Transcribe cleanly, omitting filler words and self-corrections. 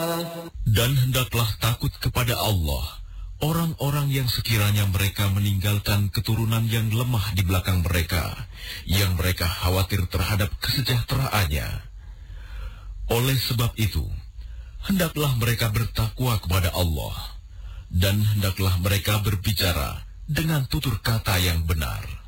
Dan hendaklah takut kepada Allah orang-orang yang sekiranya mereka meninggalkan keturunan yang lemah di belakang mereka, yang mereka khawatir terhadap kesejahteraannya. Oleh sebab itu, hendaklah mereka bertakwa kepada Allah, dan hendaklah mereka berbicara dengan tutur kata yang benar.